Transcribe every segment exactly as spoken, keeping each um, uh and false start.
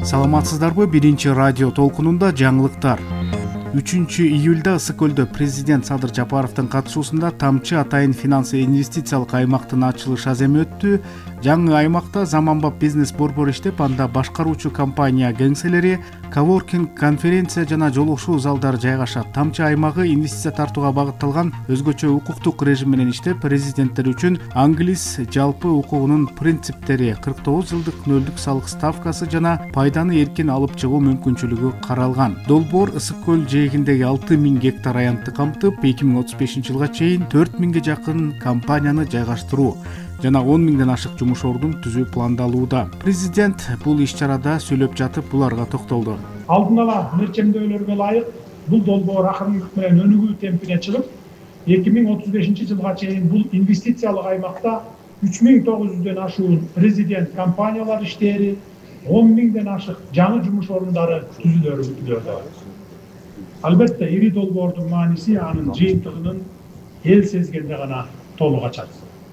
Саламатсыздарбы? Биринчи радио толкунунда жаңылыктар. үчүнчү июлда Ысык көлдө президент Садыр Жапаровдун катышуусунда Тамчы атайын финанс инвестициялык аймактын ачылыш аземи өттү. Жаңы аймакта заманбап бизнес борбор иштеп, анда башкаруучу компания кеңселери, коворкинг, конференция жана жолугушуу залдары жайгашат. Тамчы аймагы инвестиция тартууга багытталган өзгөчө укуктук режим менен иштеп, президенттер үчүн англис жалпы укугунун принциптери, кырк тогуз жылдык нөлдүк салык ставкасы жана пайданы эркин алып чыгуу мүмкүнчүлүгү каралган. Долбоор Ысык көл жээгиндеги алты миң гектар аянтты камтып, эки миң отуз бешинчи жылга чейин төрт миңге жакын компанияны жайгаштыруу жана он миңден ашык жумуш ордун түзүү пландалууда. Президент бул иш-чарада сүйлөп жатып буларга токтолду. Алдын ала мерчемдөөлөргө ылайык бул долбоор акырындык менен өнүгүү темпине чыгып, эки миң отуз бешинчи жылга чейин бул инвестициялык аймакта үч миң тогуз жүздөн ашуун резидент компаниялар иштери, он миңден ашык жаңы жумуш орундары түзүлөрү күтүлөт. Албетте, ири долбоордун мааниси анын жыйынтыгынын эл сезгенде гана толук ачат.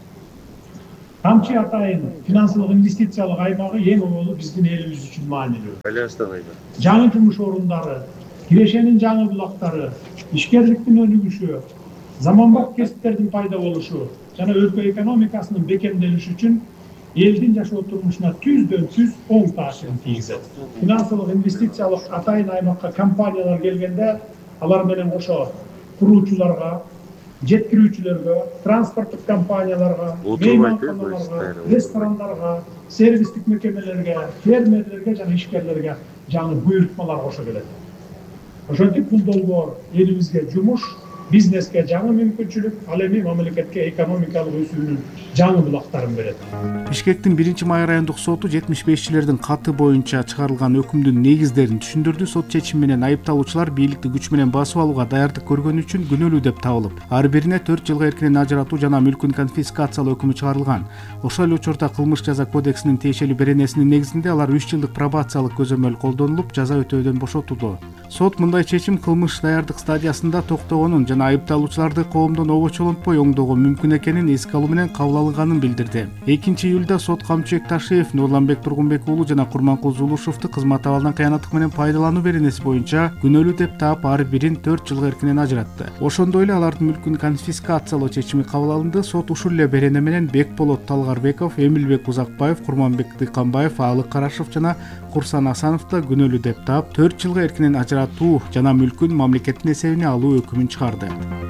Тамчы атайын финансылык инвестициялык аймагы эң оолу биздин элибиз үчүн маанилүү. Жаңы жумуш орундары, кирешенин жаңы булактары, ишкерликтин өнүгүшү, заманбап кесиптердин пайда болушу жана өлкө экономикасынын бекемделиши үчүн элдин жашоо турмушуна түздөн түз оң таасирин тийгизет. Финансылык инвестициялык атайын аймакка компаниялар келгенде, алар менен кошо куруучуларга, жеткирүүчүлөргө, транспорттук компанияларга, мейманканаларга, ресторандарга, сервистик мекемелерге, фермерлерге жана ишкерлерге жаңы буйрутмалар кошо келет. Ошентип бул долбоор элибизге жумуш, бизнеске жаңы мүмкүнчүлүк, ал эми мамлекетке экономикалык өсүүнүн жаңы булактарын берет. Бишкектин биринчи май райондук соту жетимиш бешчилердин каты боюнча чыгарылган өкүмдүн негиздерин түшүндүрдү. Сот чечими менен айыпталуучулар бийликти күч менен басып алууга даярдык көргөнү үчүн күнөөлүү деп табылып, ар бирине төрт жылга эркинен ажыратуу жана мүлкүн конфискациялоо өкүмү чыгарылган. Ошол эле учурда кылмыш жаза кодексинин тиешелүү беренесинин негизинде алар үч жылдык пробациялык көзөмөл колдонулуп, жаза өтөөдөн бошотулду. Сот мындай чечим кылмыш даярдык стадиясында токтогонун жана айыпталуучуларды коомдон обочолонтпой оңдоого мүмкүн экенин эске алуу менен кабыл алынганын билдирди. экинчи июлда сот Камчыбек Ташиев, Нурланбек Тургунбек уулу жана Курманкул Зулушевду кызмат абалынан кыянаттык менен пайдалануу беренеси боюнча күнөөлүү деп таап, ар бирин төрт жылга эркинен ажыратты. Ошондой эле алардын мүлкүн конфискациялоо чечими кабыл алынды. Сот ушул эле берене менен Бекболот Талгарбеков, Эмилбек Узакбаев, Курманбек Дыйканбаев, Аалык Карашев жана Курсан Асановду күнөөлүү деп таап, төрт жылга эркинен ажыратуу жана мүлкүн мамлекеттин эсебине алуу өкүмүн чыгарды.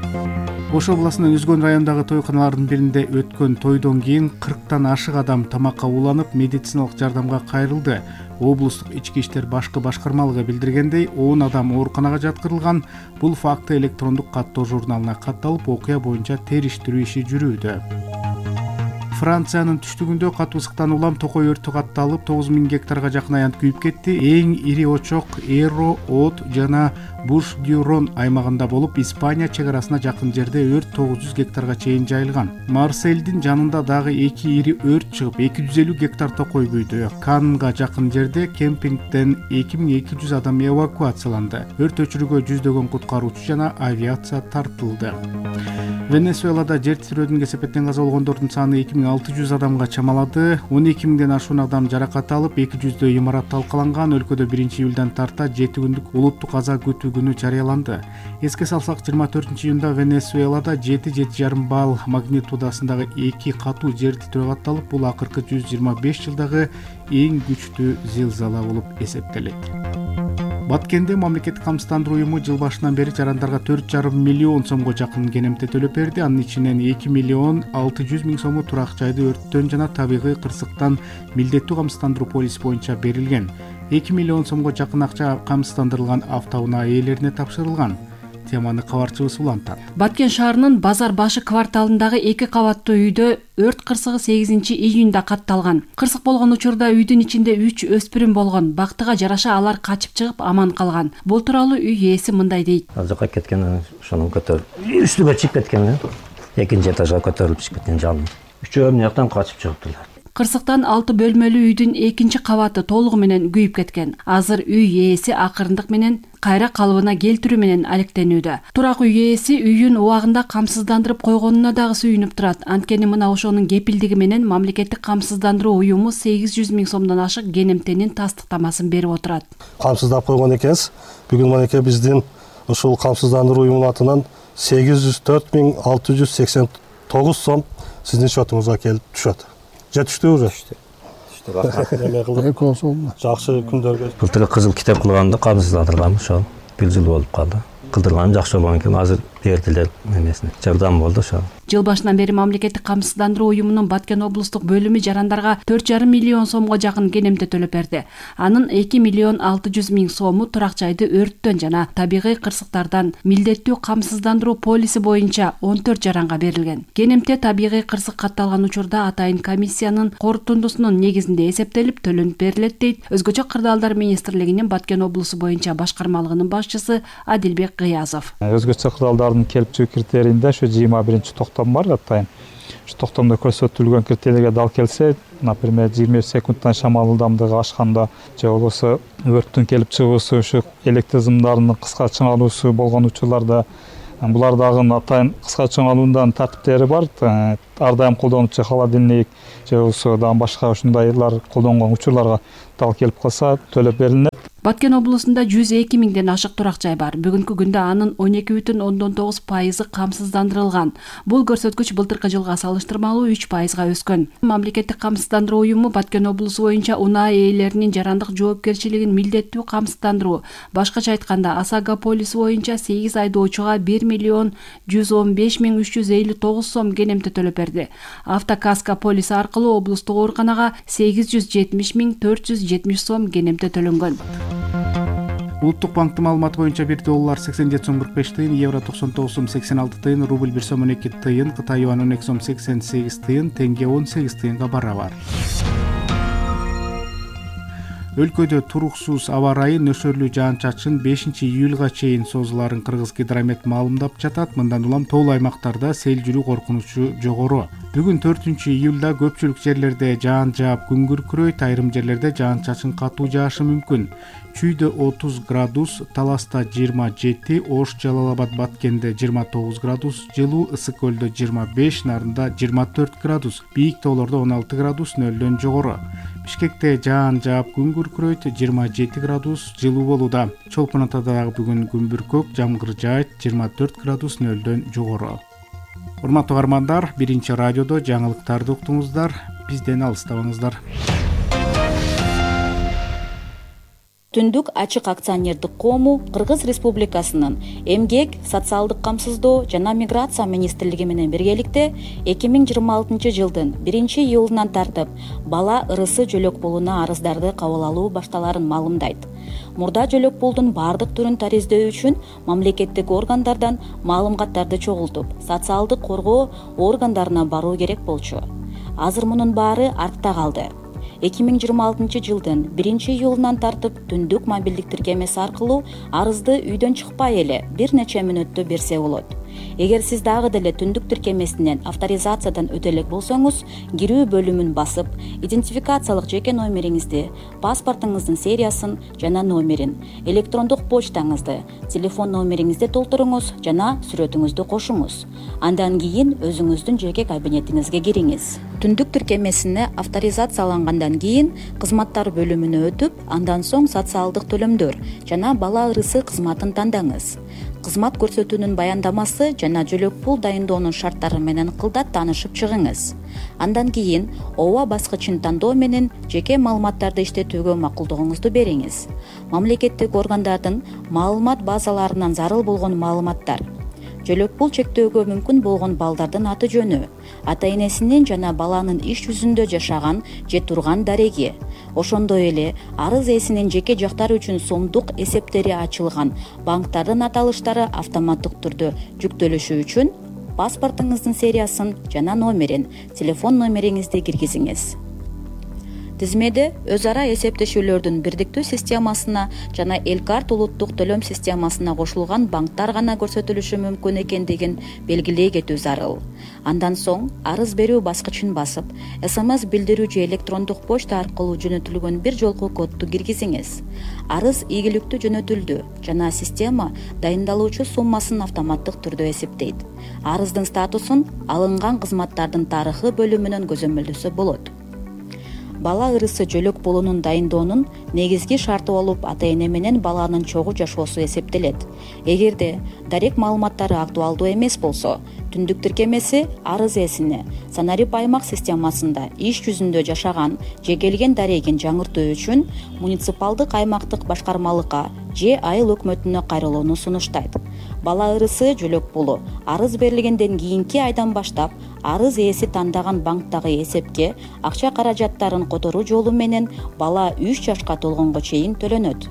Ош областынын Үзгөн районундагы тойканалардын биринде өткөн тойдон кийин кырктан ашык адам тамакка уланып, медициналык жардамга кайрылды. Облустук ички иштер башкы башкармалыгы билдиргендей, он адам ооруканага жаткырылган. Бул факты электрондук каттоо журналына катталып, окуя боюнча териштирүү иши жүрүүдө. Франциянын түштүгүндө катуу ысыктан улам токой өртү катталып, тогуз миң гектарга жакын аянт күйүп кетти. Эң ири очок Эро, От жана Буш-Дюрон аймагында болуп, Испания чек арасына жакын жерде өрт тогуз жүз гектарга чейин жайылган. Марсельдин жанында дагы эки ири өрт чыгып, эки жүз элүү гектар токой күйдү. Каннга жакын жерде кемпингден эки миң эки жүз адам эвакуацияланды. Өрт өчүрүүгө жүздөгөн куткаруучу жана авиация тартылды. Венесуэлада жер титирөөдөн кесепеттен каза болгондордун саны эки миң алты жүз адамга чамалады. он эки миңден ашуун адам жаракат алып, эки жүздөй имарат талкаланган. Өлкөдө биринчи июлдан тарта жети күндүк улуттук каза күтүү күнү жарыяланды. Эске салсак, жыйырма төртүнчү июнда Венесуэлада жети жети жарым балл магнитудасындагы эки катуу жер титирөө катталып, бул акыркы жүз жыйырма беш жылдагы эң күчтүү зилзала болуп эсептелет. Баткенде мамлекеттик камсыздандыруу уюму жыл башынан бери жарандарга төрт жарым миллион сомго жакын кенемте төлөп берди. Анын ичинен эки миллион алты жүз миң сому турак жайды өрттөн жана табигый кырсыктан милдеттүү камсыздандыруу полиси боюнча берилген. эки миллион сомго жакын акча камсыздандырылган автоунаа ээлерине тапшырылган. Теманы кабарчыбыз улантат. Баткен шаарынын Базар башы кварталындагы эки кабаттуу үйдө өрт кырсыгы сегизинчи июнда катталган. Кырсык болгон учурда үйдүн ичинде үч өспүрүм болгон. Бактыга жараша алар качып чыгып аман калган. Бул тууралуу үй ээси мындай дейт. Ал жака кеткен, ошону көтөрүп, үстүгө чыгып кеткен. Экинчи этажга көтөрүлүп чыгып кеткен жалын. Үчөө эмне жактан качып чыгыптыр. Кырсыктан алты бөлмөлүү үйдүн экинчи кабаты толугу менен күйүп кеткен. Азыр үй ээси акырындык менен кайра калыбына келтирүү менен алектенүүдө. Турак үй ээси үйүн убагында камсыздандырып койгонуна дагы сүйүнүп турат. Анткени мына ошонун кепилдиги менен мамлекеттик камсыздандыруу уюму сегиз жүз миң сомдон ашык кенемтенин тастыктамасын берип отурат. Камсыздап койгон экенбиз. Бүгүн манеке биздин ушул камсыздандыруу уюмунун атынан сегиз жүз төрт миң алты жүз сексен тогуз сом сиздин счетуңузга келип түшөт. Жетиштүү уже? Түштү. Рахмат. Жакшы күндөргө. Былтыр кызыл китеп кылганда камсыздандырганбыз, ошол бир жыл болуп калды. Кылдырган жакшы болгон экен, азыр бердилер эмесине. Жардам болду ошол. Жыл башынан бери мамлекеттик камсыздандыруу уюмунун Баткен облустук бөлүмү жарандарга төрт жарым миллион сомго жакын кенемте төлөп берди. Анын эки миллион алты жүз миң сому турак жайды өрттөн жана табигый кырсыктардан милдеттүү камсыздандыруу полиси боюнча он төрт жаранга берилген. Кенемте табигый кырсык катталган учурда атайын комиссиянын корутундусунун негизинде эсептелип төлөнүп берилет дейт Өзгөчө кырдаалдар министрлигинин Баткен облусу боюнча башкармалыгынын башчысы Адилбек Гыязов. Өзгөчө кырдаалдардын келип чыгуу критерийинде ошо жыйырма биринчи токтом бар атайын. Ушу токтомдо көрсөтүлгөн критерийге дал келсе, например, жыйырма беш секундтан шамал ылдамдыгы ашканда же болбосо өрттүн келип чыгуусу, ушу электр сымдарынын кыска чыңалуусу болгон учурларда булар дагы атайын кыска чыңалуунун тартиптери бар. Ар дайым колдонуучу холодильник же болбосо дагы башка ушундайлар колдонгон учурларга дал келип калса төлөп берилет. Баткен облусунда жүз эки миңден ашык турак жай бар. Бүгүнкү күндө анын он эки бүтүн ондон тогуз пайызы камсыздандырылган. Бул көрсөткүч былтыркы жылга салыштырмалуу үч пайызга өскөн. Мамлекеттик камсыздандыруу уюму Баткен облусу боюнча унаа ээлеринин жарандык жоопкерчилигин милдеттүү камсыздандыруу, башкача айтканда ОСАГО полиси боюнча сегиз айдоочуга бир миллион жүз он беш миң үч жүз элүү тогуз сом кенемте төлөп берди. Автокаска полиси аркылуу облустук ооруканага сегиз жүз жетимиш миң төрт жүз жетимиш сом кенемте төлөнгөн. Улуттук банктын маалыматы боюнча бир доллар сексен жети сом кырк беш тыйын, евро токсон тогуз сом сексен алты тыйын, рубль бир сом он эки тыйын, Кытай юан он эки сом сексен сегиз тыйын, тенге он сегиз тыйынга барабар. Өлкөдө туруксуз аба ырайы нөсөрлүү жаан-чачын бешинчи июлга чейин созуларын Кыргызгидромет маалымдап жатат. Мындан улам тоолуу аймактарда сел жүрүү коркунучу жогору. Бүгүн төртүнчү июлда көпчүлүк жерлерде жаан жаап күн күркүрөйт, айрым жерлерде жаан-чачын катуу жаашы мүмкүн. Чүйдө отуз градус, Таласта жыйырма жети, Ош, Жалал-Абад, Баткенде жыйырма тогуз градус жылуу, Ысык көлдө жыйырма беш, Нарында жыйырма төрт градус, бийик тоолордо он алты градус нөлдөн жогору. Бишкекте жаан жаап күн күркүрөйт, жыйырма жети градус жылуу болууда. Чолпон Атада дагы бүгүн күн бүркөк, жамгыр жаайт, жыйырма төрт градус нөлдөн жогору. Урматтуу угармандар, биринчи радиодо жаңылыктарды уктуңуздар, бизден алыстабаңыздар. Түндүк ачык акционердик коому Кыргыз Республикасынын Эмгек, социалдык камсыздоо жана миграция министрлиги менен биргеликте эки миң жыйырма алтынчы жылдын биринчи июлунан тартып бала ырысы жөлөк пулуна арыздарды кабыл алуу башталарын маалымдайт. Мурда жөлөк пулдун бардык түрүн тариздөө үчүн мамлекеттик органдардан маалыматтарды чогултуп, социалдык коргоо органдарына баруу керек болчу. Азыр мунун баары артта калды. эки миң жыйырма алтынчы жылдын биринчи июлунан тартып түндүк мобилдик тиркемеси аркылуу арызды үйдөн чыкпай эле бир нече мүнөттө берсе болот. Эгер сиз дагы деле түндүк тиркемесинен авторизациядан өтө элек болсоңуз, кирүү бөлүмүн басып, идентификациялык жеке номериңизди, паспортуңуздун сериясын жана номерин, электрондук почтаңызды, телефон номериңизди толтуруңуз жана сүрөтүңүздү кошуңуз. Андан кийин өзүңүздүн жеке кабинетиңизге кириңиз. Түндүк тиркемесине авторизациялангандан кийин кызматтар бөлүмүнө өтүп, андан соң социалдык төлөмдөр жана бала ырысы кызматын тандаңыз. Кызмат көрсөтүүнүн баяндамасы жана жөлөк пул дайындоонун шарттары менен кылдат таанышып чыгыңыз. Андан кийин ооба баскычын тандоо менен жеке маалыматтарды иштетүүгө макулдугуңузду бериңиз. Мамлекеттик органдардын маалымат базаларынан зарыл болгон маалыматтар, жөлөк пул чектөөгө мүмкүн болгон балдардын аты жөнү, ата энесинин жана баланын иш жүзүндө жашаган же турган дареги, ошондой эле арыз ээсинин жеке жактары үчүн сомдук эсептери ачылган банктардын аталыштары автоматтык түрдө жүктөлүшү үчүн паспортуңуздун сериясын жана номерин, телефон номериңизди киргизиңиз. Тизмеде өз ара эсептешүүлөрдүн бирдиктүү системасына жана Элкарт улуттук төлөм системасына кошулган банктар гана көрсөтүлүшү мүмкүн экендигин белгилей кетүү зарыл. Андан соң арыз берүү баскычын басып, СМС билдирүү же электрондук почта аркылуу жөнөтүлгөн бир жолку кодду киргизиңиз. Арыз ийгиликтүү жөнөтүлдү жана система дайындалуучу суммасын автоматтык түрдө эсептейт. Арыздын статусун алынган кызматтардын тарыхы бөлүмүнөн көзөмөлдөсө болот. Бала ырысы жөлөк пулунун дайындоонун негизги шарты болуп ата-эне менен баланын чогуу жашоосу эсептелет. Эгерде дарек маалыматтары актуалдуу эмес болсо, түндүк тиркемеси арыз ээсине Санарип аймак системасында иш жүзүндө жашаган же келген дарегин жаңыртуу үчүн муниципалдык аймактык башкармалыкка же айыл өкмөтүнө кайрылууну сунуштайт. Бала ырысы жөлөк пулу арыз берилгенден кийинки айдан баштап арыз ээси тандаган банктагы эсепке акча каражаттарын которуу жолу менен бала үч жашка толгонго чейин төлөнөт.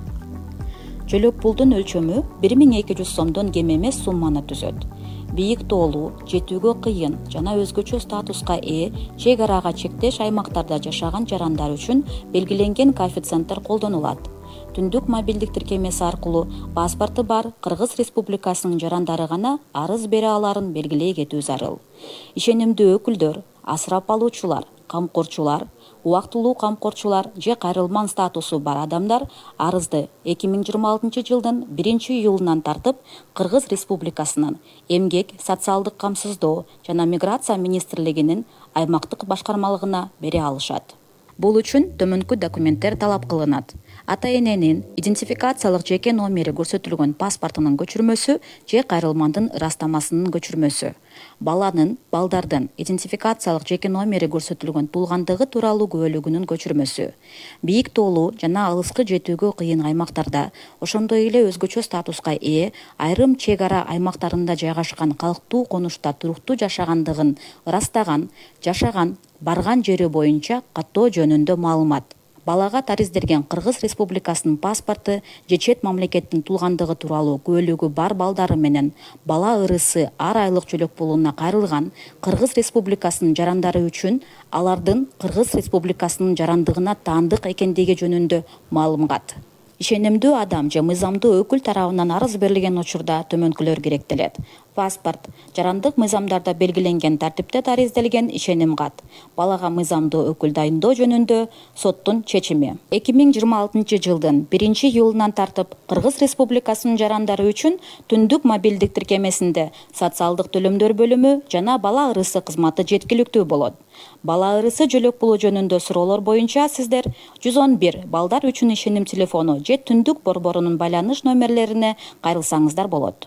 Жөлөк пулдун өлчөмү бир миң эки жүз сомдон кем эмес сумманы түзөт. Бийик тоолуу, жетүүгө кыйын жана өзгөчө статуска ээ чек арага чектеш аймактарда жашаган жарандар үчүн белгиленген коэффициенттер колдонулат. Түндүк мобилдик тиркемеси аркылуу паспорты бар Кыргыз Республикасынын жарандары гана арыз бере аларын белгилей кетүү зарыл. Ишенимдүү өкүлдөр, асырап алуучулар, камкорчулар, убактылуу камкорчулар же кайрылман статусу бар адамдар арызды эки миң жыйырма алтынчы жылдын биринчи июлунан тартып Кыргыз Республикасынын Эмгек, социалдык камсыздоо жана миграция министрлигинин аймактык башкармалыгына бере алышат. Бул үчүн төмөнкү документтер талап кылынат. Ата-эненин идентификациялык жеке номери көрсөтүлгөн паспортунун көчүрмөсү же кайрылмандын ырастамасынын көчүрмөсү. Баланын, балдардын идентификациялык жеке номери көрсөтүлгөн туулгандыгы тууралуу күбөлүгүнүн көчүрмөсү. Бийик тоолуу жана алыскы жетүүгө кыйын аймактарда, ошондой эле өзгөчө статуска ээ айрым чек ара аймактарында жайгашкан калктуу конушта туруктуу жашагандыгын ырастаган, жашаган, барган жери боюнча каттоо жөнүндө маалымат. Балага таризделген Кыргыз Республикасынын паспорту же чет мамлекеттин туулгандыгы тууралуу күбөлүгү бар балдары менен бала ырысы ар айлык жөлөк пулуна кайрылган Кыргыз Республикасынын жарандары үчүн алардын Кыргыз Республикасынын жарандыгына таандык экендиги жөнүндө маалымат. Ишенимдүү адам же мыйзамдуу өкүл тарабынан арыз берилген учурда төмөнкүлөр керектелет. Паспорт, жарандык мыйзамдарда белгиленген тартипте таризделген ишеним кат. Балага мыйзамдуу өкүл дайындоо жөнүндө соттун чечими. эки миң жыйырма алтынчы жылдын биринчи июлунан тартып Кыргыз Республикасынын жарандары үчүн түндүк мобилдик тиркемесинде социалдык төлөмдөр бөлүмү жана бала ырысы кызматы жеткиликтүү болот. Бала ырысы жөлөк пулу жөнүндө суроолор боюнча сиздер жүз он бир балдар үчүн ишеним телефону же түндүк борборунун байланыш номерлерине кайрылсаңыздар болот.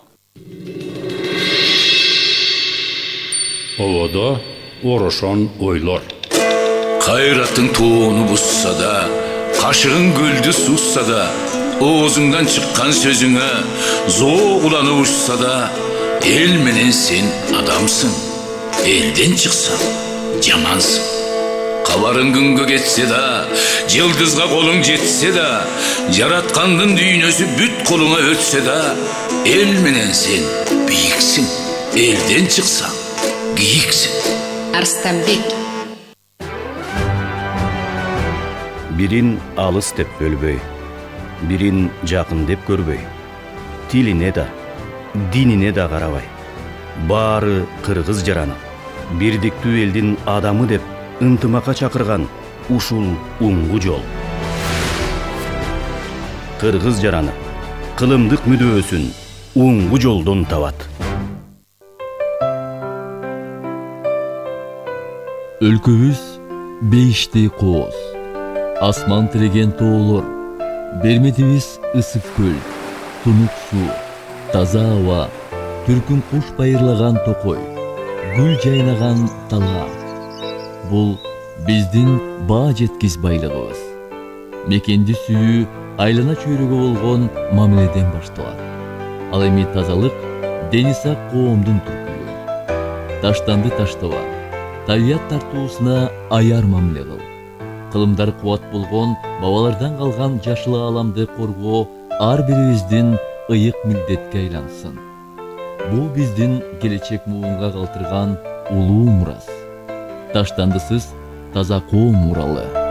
Ободо орошон ойлор. Кайраттың тоону бусса да, кашыгың гүлдү сусса да, оозуңдан чыккан сөзүңө зоо уланып учса да, эл менен сен адамсың. Элден чыксаң жамансың. Кабарың күнгө кетсе да, жылдызга колуң жетсе да, жараткандын дүйнөсү бүт колуңа өтсө да, эл менен сен бийиксиң. Элден чыксаң кийиксиң. Арстанбек. Бирин алыс деп бөлбөй, бирин жакын деп көрбөй, тилине да, динине да карабай, баары кыргыз жараны, бирдиктүү элдин адамы деп ынтымакка чакырган ушул уңгу жол. Кыргыз жараны кылымдык мүдөөсүн уңгу жолдон табат. Өлкөбүз бейиштей кооз, асман тиреген тоолор, берметибиз ысык көл, тунук суу, таза аба, түркүн куш байырлаган токой, гүл жайнаган талаа. Бул биздин баа жеткис байлыгыбыз. Мекенди сүйүү айлана чөйрөгө болгон мамиледен башталат. Ал эми тазалык дени сак коомдун түркүлүгү. Таштанды таштаба, табият тартуусуна аяр мамиле кыл. Кылымдар кубат болгон бабалардан калган жашыл ааламды коргоо ар бирибиздин ыйык милдетке айлансын. Бул биздин келечек муунга калтырган улуу мурас. Таштандысыз таза коом муралы.